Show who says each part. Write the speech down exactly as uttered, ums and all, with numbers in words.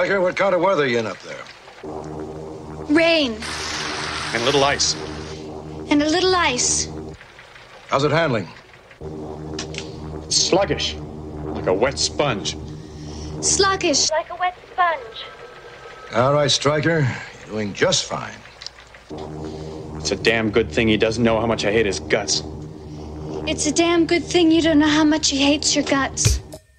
Speaker 1: Stryker, what kind of weather are you in up there?
Speaker 2: Rain.
Speaker 3: And a little ice.
Speaker 2: And a little ice.
Speaker 1: How's it handling?
Speaker 3: Sluggish. Like a wet sponge.
Speaker 2: Sluggish.
Speaker 4: Like a wet sponge.
Speaker 1: All right, Stryker. You're doing just fine.
Speaker 3: It's a damn good thing he doesn't know how much I hate his guts.
Speaker 2: It's a damn good thing you don't know how much he hates your guts.